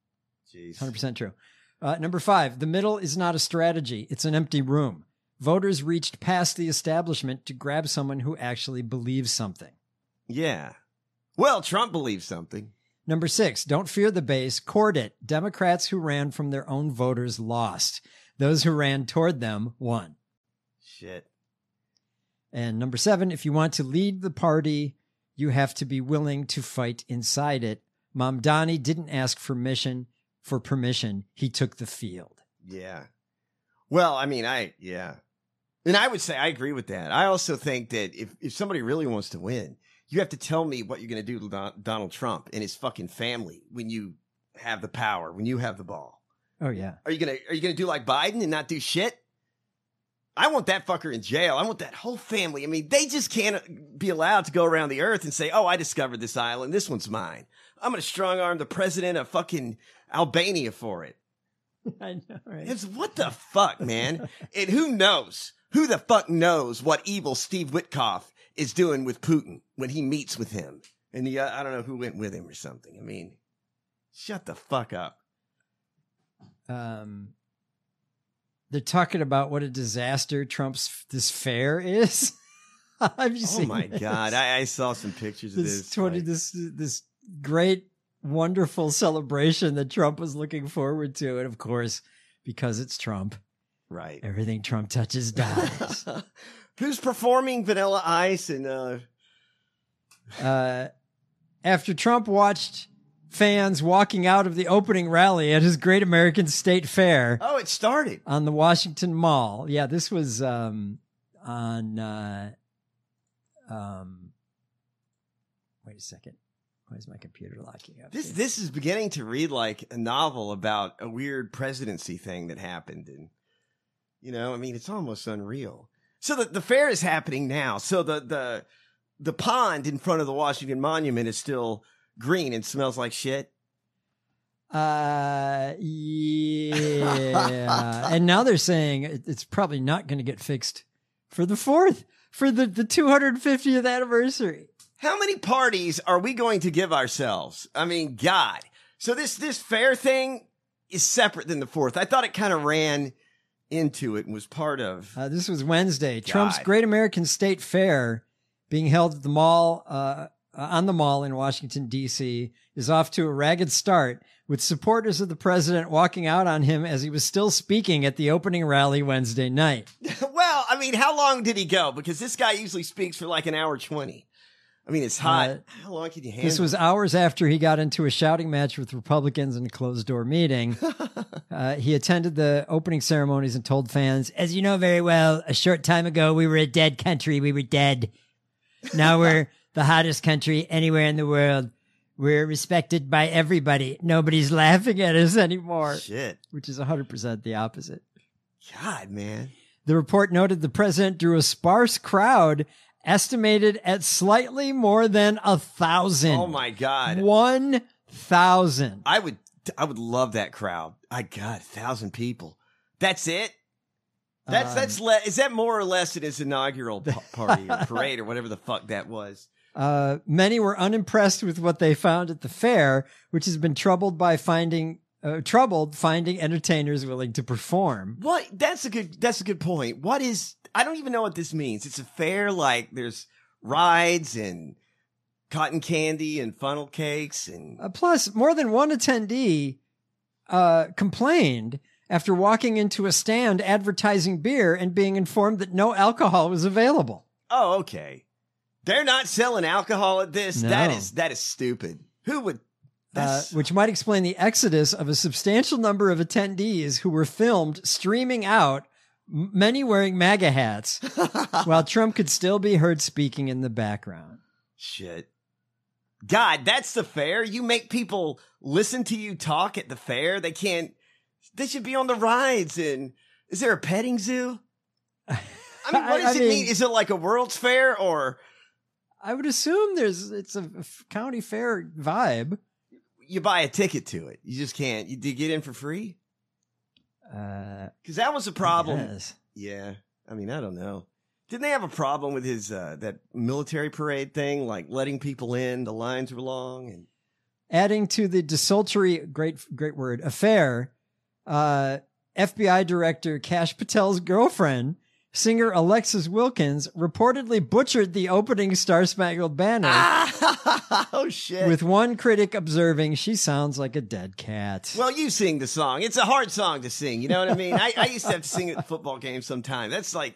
Jeez. one hundred percent true. Uh, number five, the middle is not a strategy. It's an empty room. Voters reached past the establishment to grab someone who actually believes something. Yeah. Well, Trump believes something. Number six, don't fear the base, court it. Democrats who ran from their own voters lost. Those who ran toward them won. Shit. And number seven, if you want to lead the party, you have to be willing to fight inside it. Mamdani didn't ask for permission. For permission, he took the field. Yeah. Well, I mean, I, yeah. And I would say I agree with that. I also think that if, if somebody really wants to win, you have to tell me what you're going to do to Don, Donald Trump and his fucking family when you have the power, when you have the ball. Oh, yeah. Are you going to, are you going to do like Biden and not do shit? I want that fucker in jail. I want that whole family. I mean, they just can't be allowed to go around the earth and say, oh, I discovered this island. This one's mine. I'm going to strong arm the president of fucking Albania for it. I know, right? It's what the fuck, man? And who knows? Who the fuck knows what evil Steve Witkoff is doing with Putin when he meets with him? And the, uh, I don't know who went with him or something. I mean, shut the fuck up. Um, they're talking about what a disaster Trump's this fair is. Have you Oh seen my this? God. I, I saw some pictures of This this. twenty like- this this great wonderful celebration that Trump was looking forward to, and of course, because it's Trump, right. everything Trump touches dies. Who's performing Vanilla Ice and uh uh, after Trump watched fans walking out of the opening rally at his Great American State Fair oh, it started. on the Washington Mall. Yeah, this was um, on. Uh, um, wait a second. Why is my computer locking up? This here? this is beginning to read like a novel about a weird presidency thing that happened, and you know, I mean, it's almost unreal. So the the fair is happening now. So the the the pond in front of the Washington Monument is still green and smells like shit. Uh, yeah. And now they're saying it- it's probably not going to get fixed for the fourth, for the, the two hundred fiftieth anniversary. How many parties are we going to give ourselves? I mean, God. So this this fair thing is separate than the fourth. I thought it kind of ran into it and was part of. Uh, this was Wednesday. Trump's God. Great American State Fair, being held at the mall, uh, on the mall in Washington, D C, is off to a ragged start, with supporters of the president walking out on him as he was still speaking at the opening rally Wednesday night. Well, I mean, how long did he go? Because this guy usually speaks for like an hour twenty. I mean, it's hot. Uh, how long can you handle? This was hours after he got into a shouting match with Republicans in a closed-door meeting. uh, he attended the opening ceremonies and told fans, "As you know very well, a short time ago, we were a dead country. We were dead. Now we're the hottest country anywhere in the world. We're respected by everybody. Nobody's laughing at us anymore," Shit. which is one hundred percent the opposite. God, man. The report noted the president drew a sparse crowd estimated at slightly more than a thousand. Oh my God. One thousand. I would, I would love that crowd. I God, a thousand people. That's it. That's Um, that's le- is that more or less than his inaugural pa- party or parade or whatever the fuck that was? Uh, many were unimpressed with what they found at the fair, which has been troubled by finding uh, troubled finding entertainers willing to perform. What? That's a good. That's a good point. What is? I don't even know what this means. It's a fair. Like there's rides and cotton candy and funnel cakes and. Uh, plus, more than one attendee uh, complained after walking into a stand advertising beer and being informed that no alcohol was available. Oh, okay. They're not selling alcohol at this. No. That is that is stupid. Who would? Uh, That's, which might explain the exodus of a substantial number of attendees who were filmed streaming out, m- many wearing MAGA hats, while Trump could still be heard speaking in the background. shit. God, that's the fair. You make people listen to you talk at the fair. They can't. They should be on the rides. And is there a petting zoo? I mean, what I- does I it mean- mean? Is it like a World's Fair or I would assume there's it's a f- county fair vibe. you buy a ticket to it? You just can't. You, do you get in for free? Uh, Because that was a problem. yes. Yeah. I mean, I don't know. Didn't they have a problem with his uh, that military parade thing, like letting people in? The lines were long, and Adding to the desultory, great, great word, affair, uh, F B I Director Kash Patel's girlfriend, singer Alexis Wilkins, reportedly butchered the opening Star Spangled Banner. Oh, shit. With one critic observing, she sounds like a dead cat. Well, you sing the song. It's a hard song to sing. You know what I mean? I, I used to have to sing at the football game sometime. That's like,